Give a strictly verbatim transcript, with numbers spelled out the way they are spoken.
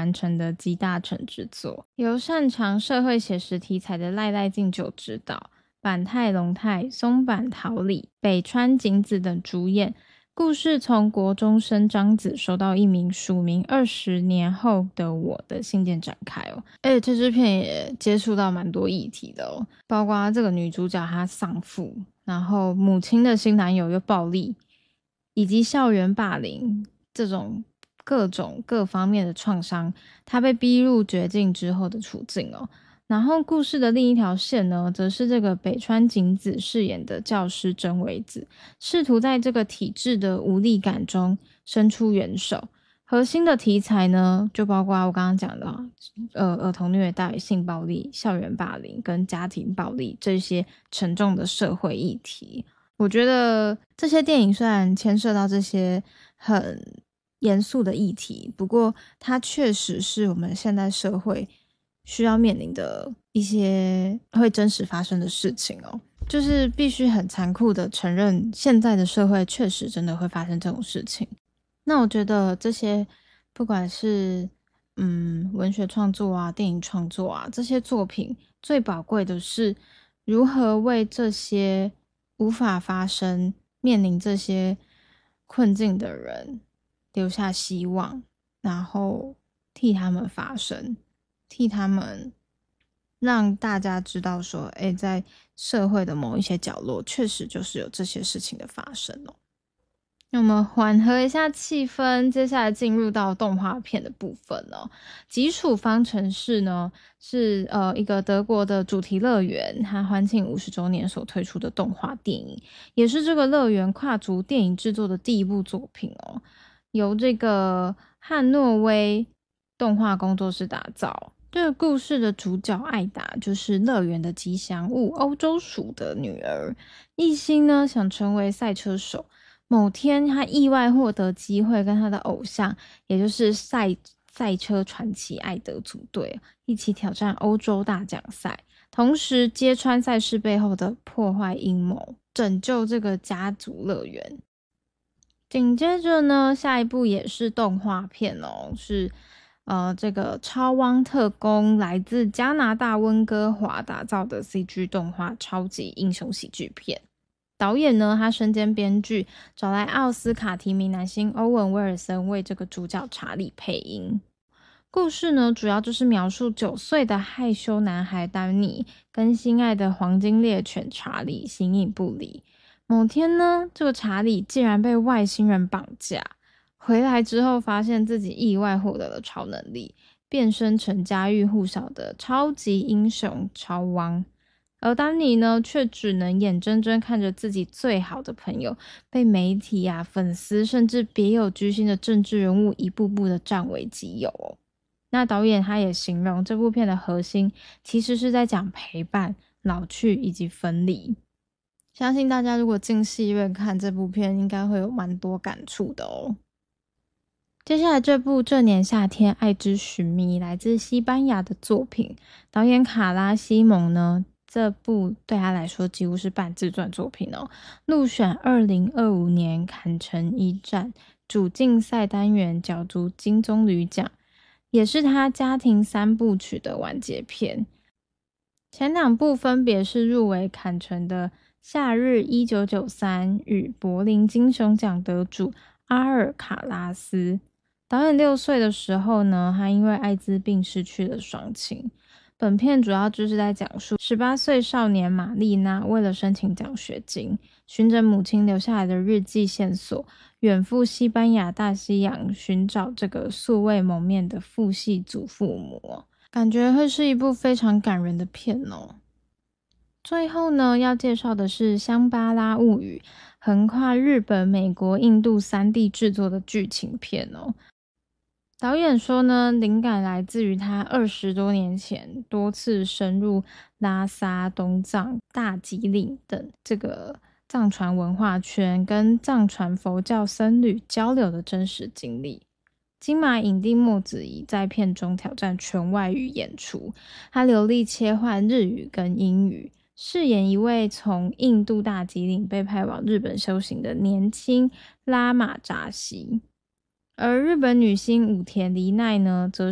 完成的集大成之作，由擅长社会写实题材的赖赖敬久执导，坂太龙太、松坂桃李、北川景子等主演。故事从国中生张子收到一名署名二十年后的我的信件展开哦，而且这支片也接触到蛮多议题的哦，包括这个女主角她丧父，然后母亲的新男友又暴力，以及校园霸凌这种各种各方面的创伤，她被逼入绝境之后的处境哦。然后故事的另一条线呢，则是这个北川景子饰演的教师真唯子，试图在这个体制的无力感中伸出援手。核心的题材呢，就包括我刚刚讲的呃儿童虐待、性暴力、校园霸凌跟家庭暴力这些沉重的社会议题。我觉得这些电影虽然牵涉到这些很严肃的议题，不过它确实是我们现代社会需要面临的一些会真实发生的事情哦，就是必须很残酷的承认现在的社会确实真的会发生这种事情。那我觉得这些不管是嗯文学创作啊、电影创作啊，这些作品最宝贵的是如何为这些无法发生、面临这些困境的人留下希望，然后替他们发声，替他们让大家知道说，诶，在社会的某一些角落确实就是有这些事情的发生哦。那我们缓和一下气氛，接下来进入到动画片的部分哦。极处方程式呢是呃一个德国的主题乐园，它欢庆五十周年所推出的动画电影，也是这个乐园跨足电影制作的第一部作品哦。由这个汉诺威动画工作室打造。这个故事的主角艾达就是乐园的吉祥物欧洲鼠的女儿，一心呢想成为赛车手。某天他意外获得机会，跟他的偶像也就是赛赛车传奇艾德组队一起挑战欧洲大奖赛，同时揭穿赛事背后的破坏阴谋，拯救这个家族乐园。紧接着呢，下一部也是动画片哦，是呃这个超汪特工来自加拿大温哥华打造的 C G 动画超级英雄喜剧片。导演呢，他身兼编剧，找来奥斯卡提名男星欧文·威尔森为这个主角查理配音。故事呢，主要就是描述九岁的害羞男孩丹尼跟心爱的黄金猎犬查理形影不离。某天呢，这个查理竟然被外星人绑架，回来之后发现自己意外获得了超能力，变身成家喻户晓的超级英雄超汪。而丹尼呢，却只能眼睁睁看着自己最好的朋友被媒体啊、粉丝甚至别有居心的政治人物一步步的占为己有哦。那导演他也形容这部片的核心其实是在讲陪伴、老去以及分离。相信大家如果进戏院看这部片，应该会有蛮多感触的哦。接下来这部这年夏天爱之寻觅来自西班牙的作品，导演卡拉西蒙呢，这部对他来说几乎是半自传作品哦，入选二零二五年坎城影展主竞赛单元角逐金棕榈奖，也是他家庭三部曲的完结篇。前两部分别是入围坎城的夏日一九九三与柏林金熊奖得主阿尔卡拉斯。导演六岁的时候呢，他因为艾滋病失去了双亲。本片主要就是在讲述十八岁少年玛丽娜为了申请奖学金，循着母亲留下来的日记线索，远赴西班牙大西洋寻找这个素未谋面的父系祖父母，感觉会是一部非常感人的片哦。最后呢，要介绍的是《香巴拉物语》，横跨日本、美国、印度三地制作的剧情片哦。导演说呢，灵感来自于他二十多年前多次深入拉萨、东藏、大吉岭等这个藏传文化圈，跟藏传佛教僧侣交流的真实经历。金马影帝莫子仪在片中挑战全外语演出，他流利切换日语跟英语，饰演一位从印度大吉岭被派往日本修行的年轻拉玛扎西。而日本女星武田梨奈呢，则